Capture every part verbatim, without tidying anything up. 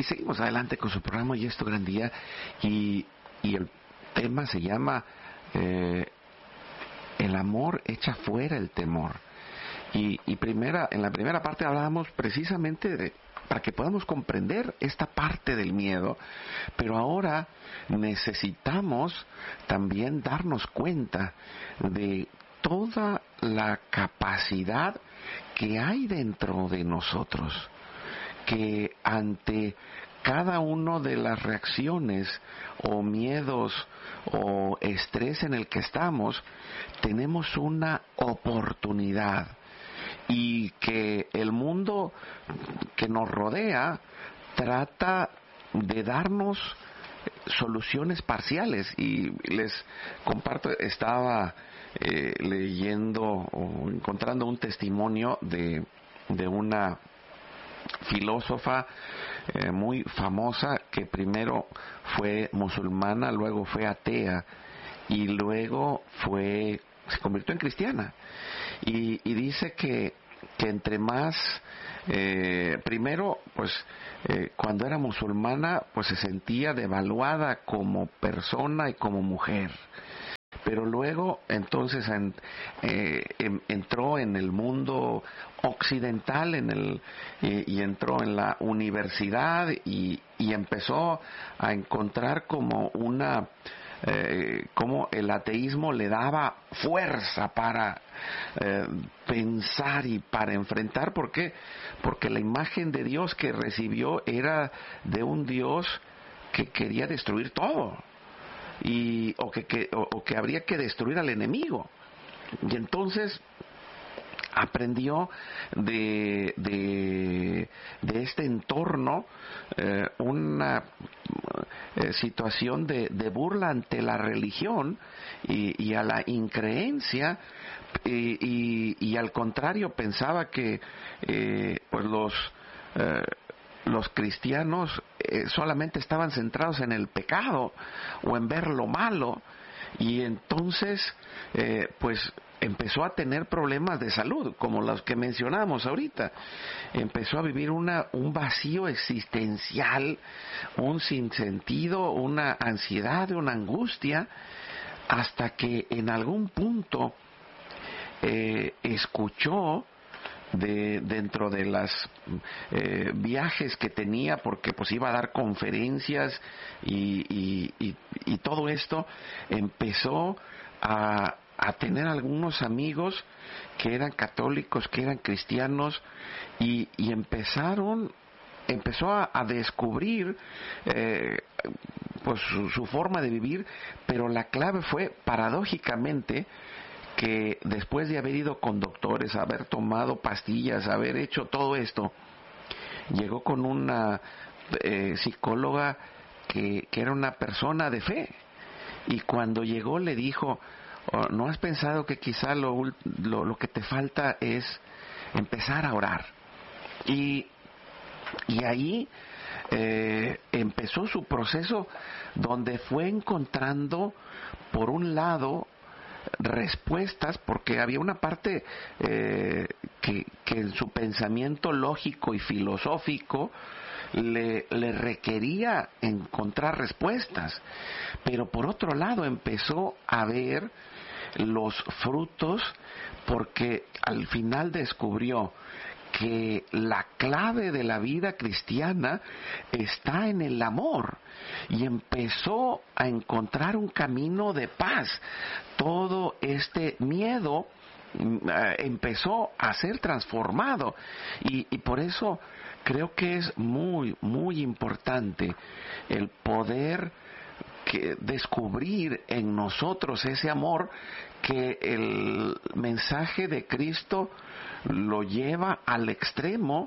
Y seguimos adelante con su programa Y es tu gran día. Y, y el tema se llama eh, El amor echa fuera el temor. Y, y primera, en la primera parte hablábamos precisamente de, para que podamos comprender esta parte del miedo, pero ahora necesitamos también darnos cuenta de toda la capacidad que hay dentro de nosotros, que ante cada una de las reacciones o miedos o estrés en el que estamos, tenemos una oportunidad, y que el mundo que nos rodea trata de darnos soluciones parciales. Y les comparto, estaba eh, leyendo o encontrando un testimonio de, de una filósofa eh, muy famosa que primero fue musulmana, luego fue atea y luego fue se convirtió en cristiana. Y, y dice que, que entre más eh, primero pues eh, cuando era musulmana pues se sentía devaluada como persona y como mujer, pero luego entonces en, eh, en, entró en el mundo occidental, en el eh, y entró en la universidad y, y empezó a encontrar como una eh, como el ateísmo le daba fuerza para eh, pensar y para enfrentar. ¿Por qué? Porque la imagen de Dios que recibió era de un Dios que quería destruir todo. Y, o, que, que, o, o que habría que destruir al enemigo. Y entonces aprendió de, de, de este entorno eh, una eh, situación de, de burla ante la religión y, y a la increencia, y, y, y al contrario pensaba que eh, pues los eh, los cristianos eh, solamente estaban centrados en el pecado o en ver lo malo, y entonces eh, pues empezó a tener problemas de salud como los que mencionamos ahorita. Empezó a vivir una un vacío existencial, un sinsentido, una ansiedad, una angustia, hasta que en algún punto eh, escuchó de dentro de las eh, viajes que tenía, porque pues iba a dar conferencias y, y, y, y todo esto, empezó a, a tener algunos amigos que eran católicos, que eran cristianos, y, y empezaron empezó a, a descubrir eh, pues su, su forma de vivir, pero la clave fue paradójicamente que después de haber ido con doctores, haber tomado pastillas, haber hecho todo esto, llegó con una eh, psicóloga que, que era una persona de fe, y cuando llegó le dijo: oh, ¿no has pensado que quizá lo, lo, lo que te falta es empezar a orar? Y, y ahí eh, empezó su proceso, donde fue encontrando, por un lado, respuestas, porque había una parte eh, que, que en su pensamiento lógico y filosófico le, le requería encontrar respuestas, pero por otro lado empezó a ver los frutos, porque al final descubrió que la clave de la vida cristiana está en el amor, y empezó a encontrar un camino de paz. Todo este miedo eh, empezó a ser transformado, y, y por eso creo que es muy, muy importante el poder que descubrir en nosotros ese amor, que el mensaje de Cristo lo lleva al extremo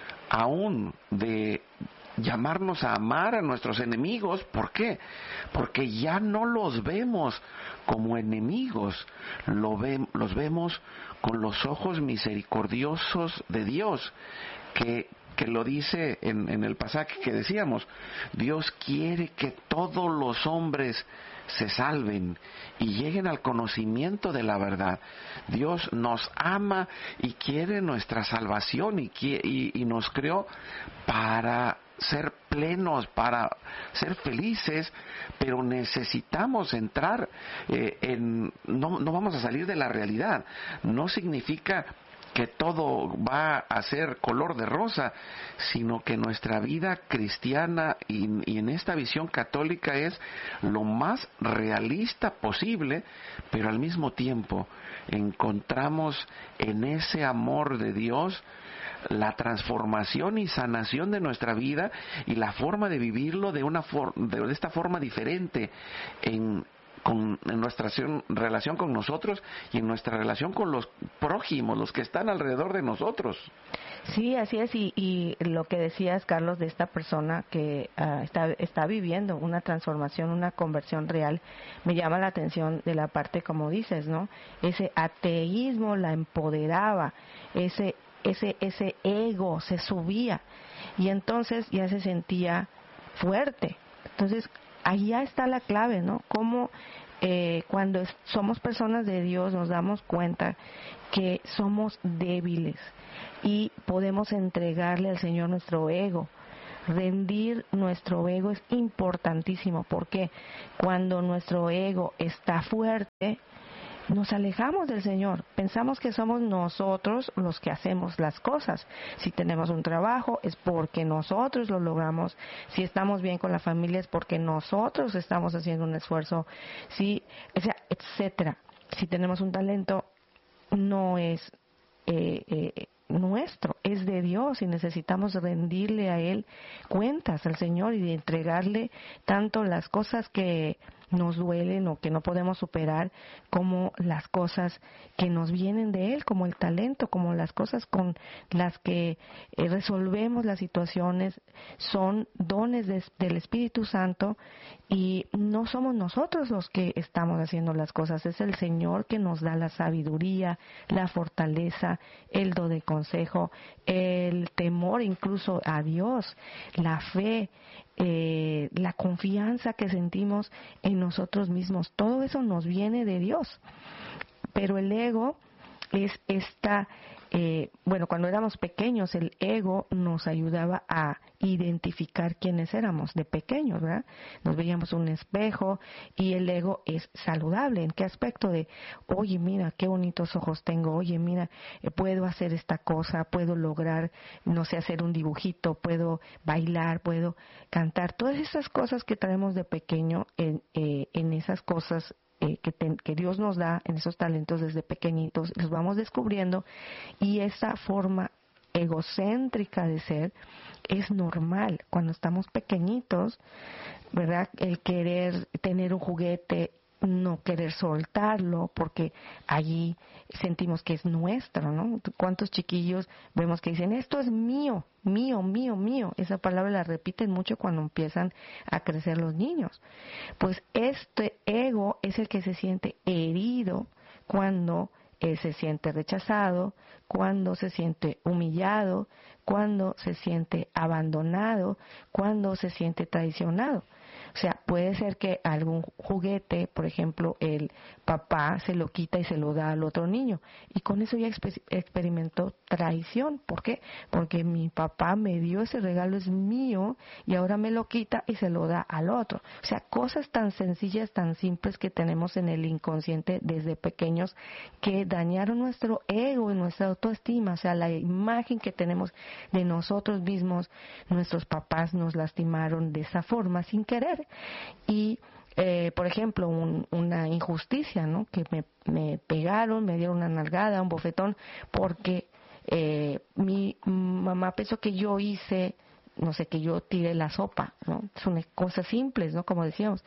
aún de llamarnos a amar a nuestros enemigos. ¿Por qué? Porque ya no los vemos como enemigos, lo ve, los vemos con los ojos misericordiosos de Dios, que que lo dice en, en el pasaje que decíamos: Dios quiere que todos los hombres se salven y lleguen al conocimiento de la verdad. Dios nos ama y quiere nuestra salvación, y, y, y nos creó para ser plenos, para ser felices, pero necesitamos entrar eh, en, no, no vamos a salir de la realidad. No significa que todo va a ser color de rosa, sino que nuestra vida cristiana y, y en esta visión católica es lo más realista posible, pero al mismo tiempo encontramos en ese amor de Dios la transformación y sanación de nuestra vida y la forma de vivirlo de una for- de esta forma diferente en Con, en nuestra relación con nosotros y en nuestra relación con los prójimos, los que están alrededor de nosotros. Sí, así es, y, y lo que decías, Carlos, de esta persona que uh, está, está viviendo una transformación, una conversión real, me llama la atención de la parte, como dices, ¿no? Ese ateísmo la empoderaba, ese, ese, ese ego se subía, y entonces ya se sentía fuerte. Entonces, allá está la clave, ¿no? Cómo eh, cuando es, somos personas de Dios nos damos cuenta que somos débiles y podemos entregarle al Señor nuestro ego. Rendir nuestro ego es importantísimo, porque cuando nuestro ego está fuerte, nos alejamos del Señor. Pensamos que somos nosotros los que hacemos las cosas. Si tenemos un trabajo es porque nosotros lo logramos. Si estamos bien con la familia es porque nosotros estamos haciendo un esfuerzo. Si, o sea, etcétera. Si tenemos un talento, no es eh, eh, nuestro, es de Dios, y necesitamos rendirle a Él cuentas al Señor y entregarle tanto las cosas que nos duelen o que no podemos superar, como las cosas que nos vienen de Él, como el talento, como las cosas con las que eh, resolvemos las situaciones. Son dones de, del Espíritu Santo, y no somos nosotros los que estamos haciendo las cosas, es el Señor que nos da la sabiduría, la fortaleza, el do de consejo, el temor incluso a Dios, la fe, eh, la confianza que sentimos en nosotros mismos. Todo eso nos viene de Dios. Pero el ego es esta, eh, bueno, cuando éramos pequeños el ego nos ayudaba a identificar quiénes éramos de pequeños, ¿verdad? Nos veíamos un espejo y el ego es saludable. ¿En qué aspecto? De, oye, mira, qué bonitos ojos tengo, oye, mira, eh, puedo hacer esta cosa, puedo lograr, no sé, hacer un dibujito, puedo bailar, puedo cantar. Todas esas cosas que traemos de pequeño, en, eh, en esas cosas Eh, que, ten, que Dios nos da, en esos talentos desde pequeñitos, los vamos descubriendo, y esa forma egocéntrica de ser es normal cuando estamos pequeñitos, ¿verdad? El querer tener un juguete, no querer soltarlo porque allí sentimos que es nuestro, ¿no? ¿Cuántos chiquillos vemos que dicen, esto es mío, mío, mío, mío? Esa palabra la repiten mucho cuando empiezan a crecer los niños. Pues este ego es el que se siente herido cuando eh, se siente rechazado, cuando se siente humillado, cuando se siente abandonado, cuando se siente traicionado. O sea, puede ser que algún juguete, por ejemplo, el papá se lo quita y se lo da al otro niño, y con eso ya exper- experimentó traición. ¿Por qué? Porque mi papá me dio ese regalo, es mío, y ahora me lo quita y se lo da al otro. O sea, cosas tan sencillas, tan simples que tenemos en el inconsciente desde pequeños, que dañaron nuestro ego y nuestra autoestima. O sea, la imagen que tenemos de nosotros mismos, nuestros papás nos lastimaron de esa forma sin querer. Y eh, por ejemplo, un, una injusticia, ¿no? Que me, me pegaron, me dieron una nalgada, un bofetón, porque eh, mi mamá pensó que yo hice, no sé, que yo tiré la sopa, ¿no? Son cosas simples, ¿no? Como decíamos.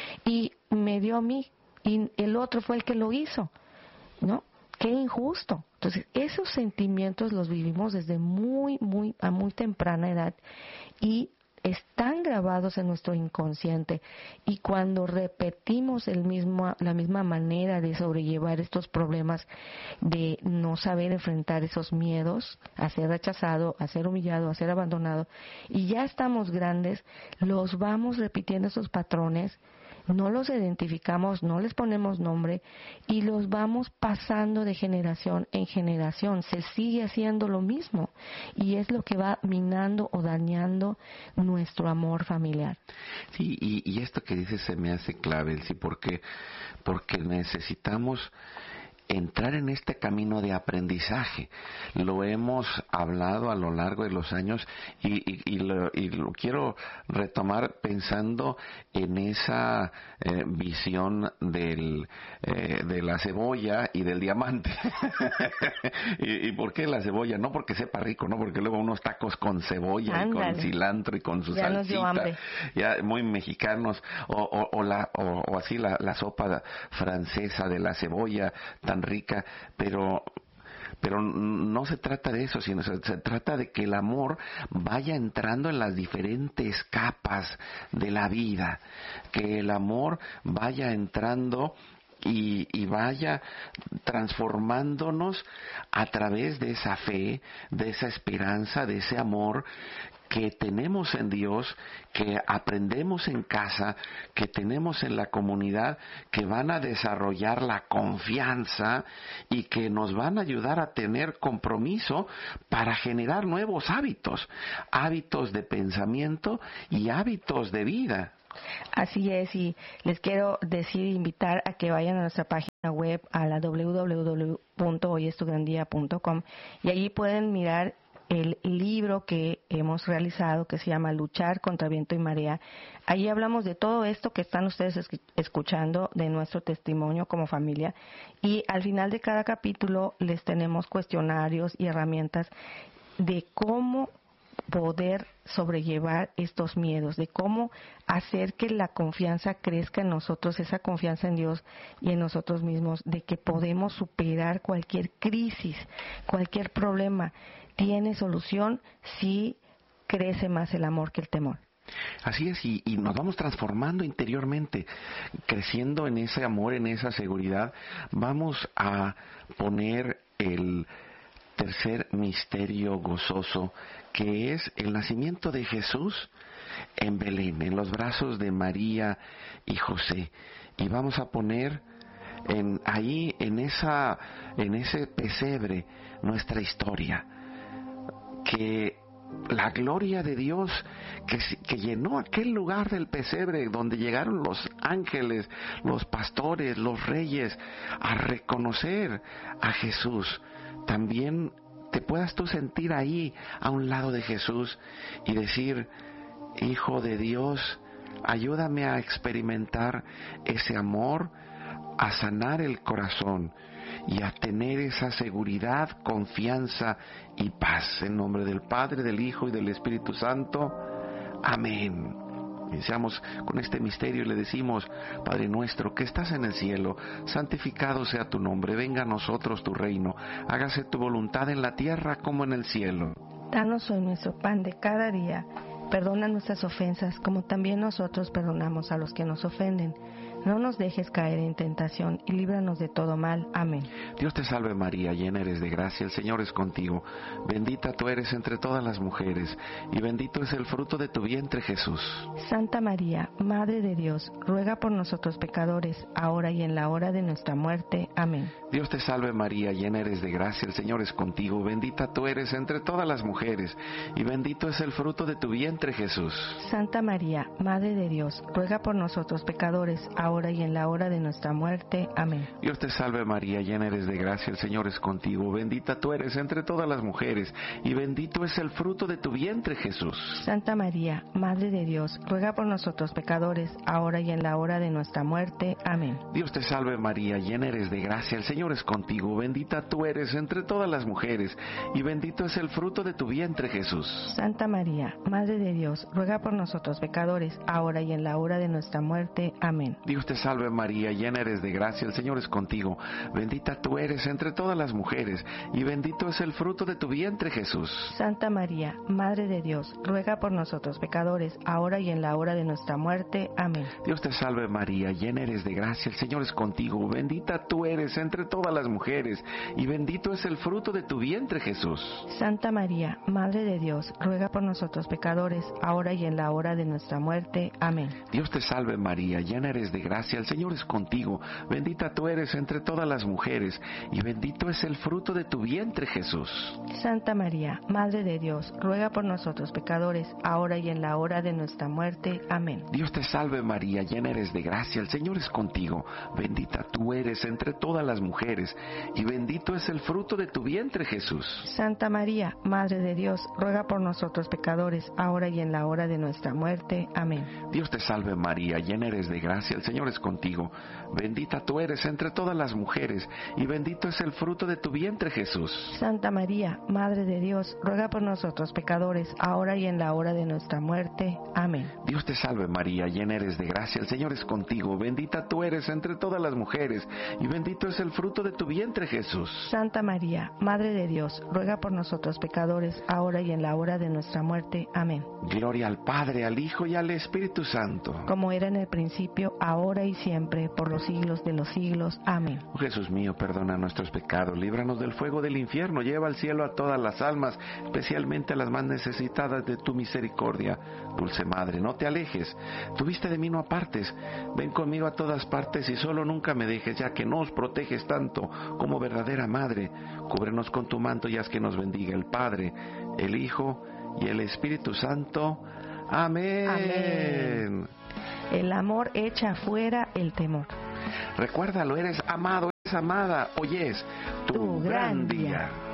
Y me dio a mí, y el otro fue el que lo hizo, ¿no? Qué injusto. Entonces, esos sentimientos los vivimos desde muy, muy, a muy temprana edad, y están grabados en nuestro inconsciente, y cuando repetimos el mismo, la misma manera de sobrellevar estos problemas, de no saber enfrentar esos miedos, a ser rechazado, a ser humillado, a ser abandonado, y ya estamos grandes, los vamos repitiendo esos patrones no los identificamos, no les ponemos nombre y los vamos pasando de generación en generación. Se sigue haciendo lo mismo y es lo que va minando o dañando nuestro amor familiar. Sí, y, y esto que dices se me hace clave, sí, porque, porque necesitamos entrar en este camino de aprendizaje. Lo hemos hablado a lo largo de los años y, y, y, lo, y lo quiero retomar pensando en esa eh, visión del, eh, de la cebolla y del diamante. ¿Y, ¿Y por qué la cebolla? No porque sepa rico, no porque luego unos tacos con cebolla Ándale. y con cilantro y con su Ya nos dio salsita, hambre. ya muy mexicanos, o, o, o, la, o, o así la, la sopa francesa de la cebolla tan rica, pero pero no se trata de eso, sino se, se trata de que el amor vaya entrando en las diferentes capas de la vida, que el amor vaya entrando y, y vaya transformándonos a través de esa fe, de esa esperanza, de ese amor que tenemos en Dios, que aprendemos en casa, que tenemos en la comunidad, que van a desarrollar la confianza y que nos van a ayudar a tener compromiso para generar nuevos hábitos, hábitos de pensamiento y hábitos de vida. Así es, y les quiero decir, invitar a que vayan a nuestra página web, a la doble u doble u doble u punto hoy es tu gran día punto com, y allí pueden mirar el libro que hemos realizado que se llama Luchar contra Viento y Marea. Ahí hablamos de todo esto que están ustedes escuchando, de nuestro testimonio como familia, y al final de cada capítulo les tenemos cuestionarios y herramientas de cómo poder sobrellevar estos miedos, de cómo hacer que la confianza crezca en nosotros, esa confianza en Dios y en nosotros mismos, de que podemos superar cualquier crisis, cualquier problema. Tiene solución si crece más el amor que el temor. Así es, y, y nos vamos transformando interiormente, creciendo en ese amor, en esa seguridad. Vamos a poner el tercer misterio gozoso, que es el nacimiento de Jesús en Belén, en los brazos de María y José. Y vamos a poner en, ahí, en, esa, en ese pesebre, nuestra historia. Que la gloria de Dios que, que llenó aquel lugar del pesebre donde llegaron los ángeles, los pastores, los reyes a reconocer a Jesús, también te puedas tú sentir ahí a un lado de Jesús y decir: Hijo de Dios, ayúdame a experimentar ese amor, a sanar el corazón y a tener esa seguridad, confianza y paz. En nombre del Padre, del Hijo y del Espíritu Santo. Amén. Iniciamos con este misterio y le decimos: Padre nuestro que estás en el cielo, santificado sea tu nombre, venga a nosotros tu reino, hágase tu voluntad en la tierra como en el cielo. Danos hoy nuestro pan de cada día, perdona nuestras ofensas como también nosotros perdonamos a los que nos ofenden. No nos dejes caer en tentación y líbranos de todo mal. Amén. Dios te salve María, llena eres de gracia, el Señor es contigo. Bendita tú eres entre todas las mujeres, y bendito es el fruto de tu vientre Jesús. Santa María, Madre de Dios, ruega por nosotros pecadores, ahora y en la hora de nuestra muerte. Amén. Dios te salve María, llena eres de gracia, el Señor es contigo. Bendita tú eres entre todas las mujeres, y bendito es el fruto de tu vientre Jesús. Santa María, Madre de Dios, ruega por nosotros pecadores, ahora y en la hora de nuestra muerte. Amén. Dios te salve María, llena eres de gracia, el Señor es contigo. Bendita tú eres entre todas las mujeres, y bendito es el fruto de tu vientre Jesús. Santa María, Madre de Dios, ruega por nosotros pecadores, ahora y en la hora de nuestra muerte. Amén. Dios te salve María, llena eres de gracia, el Señor es contigo. Bendita tú eres entre todas las mujeres, y bendito es el fruto de tu vientre Jesús. Santa María, Madre de Dios, ruega por nosotros pecadores, ahora y en la hora de nuestra muerte. Amén. Dios Dios te salve María, llena eres de gracia, el Señor es contigo. Bendita tú eres entre todas las mujeres, y bendito es el fruto de tu vientre, Jesús. Santa María, Madre de Dios, ruega por nosotros pecadores, ahora y en la hora de nuestra muerte. Amén. Dios te salve María, llena eres de gracia, el Señor es contigo. Bendita tú eres entre todas las mujeres, y bendito es el fruto de tu vientre, Jesús. Santa María, Madre de Dios, ruega por nosotros pecadores, ahora y en la hora de nuestra muerte. Amén. Dios te salve María, llena eres de gracia, el Señor es contigo. Bendita tú eres entre todas las mujeres, y bendito es el fruto de tu vientre, Jesús. Santa María, Madre de Dios, ruega por nosotros pecadores, ahora y en la hora de nuestra muerte. Amén. Dios te salve María, llena eres de gracia, el Señor es contigo. Bendita tú eres entre todas las mujeres, y bendito es el fruto de tu vientre, Jesús. Santa María, Madre de Dios, ruega por nosotros pecadores, ahora y en la hora de nuestra muerte. Amén. Dios te salve María, llena eres de gracia, el Señor es contigo. Bendita tú eres entre todas las mujeres, y bendito es el fruto de tu vientre, Jesús. Santa María, Madre de Dios, ruega por nosotros pecadores, ahora y en la hora de nuestra muerte. Amén. Dios te salve María, llena eres de gracia, el Señor es contigo. Bendita tú eres entre todas las mujeres, y bendito es el fruto de tu vientre, Jesús. Santa María, Madre de Dios, ruega por nosotros pecadores, ahora y en la hora de nuestra muerte. Amén. Gloria al Padre, al Hijo y al Espíritu Santo. Como era en el principio, ahora y siempre, por los siglos de los siglos. Amén. Oh Jesús mío, perdona nuestros pecados, líbranos del fuego del infierno, lleva al cielo a todas las almas, especialmente a las más necesitadas de tu misericordia. Dulce Madre, no te alejes, tu vista de mí no apartes, ven conmigo a todas partes y solo nunca me dejes, ya que nos proteges tanto como verdadera Madre. Cúbrenos con tu manto y haz que nos bendiga el Padre, el Hijo y el Espíritu Santo. Amén. Amén. El amor echa fuera el temor. Recuérdalo, eres amado, eres amada, hoy es tu, tu gran día. día.